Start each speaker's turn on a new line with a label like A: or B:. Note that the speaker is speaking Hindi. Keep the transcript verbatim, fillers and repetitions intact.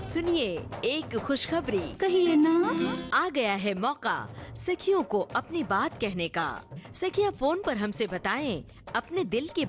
A: सुनिए एक खुशखबरी।
B: कहिए ना।
A: आ गया है मौका सखियों को अपनी बात कहने का। सखियां फोन पर हमसे बताएं अपने दिल की